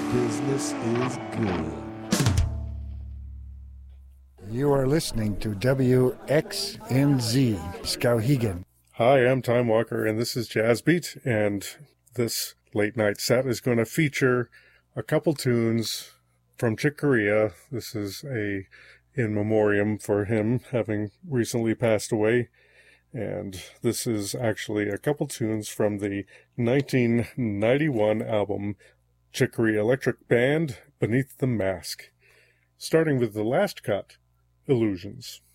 business is good. You are listening to WXNZ, Skowhegan. Hi, I'm Time Walker, and this is Jazz Beat, and this late night set is going to feature a couple tunes from Chick Corea. This is a in memoriam for him having recently passed away, and this is actually a couple tunes from the 1991 album Chick Corea Electric Band, Beneath the Mask, starting with the last cut, Illusions.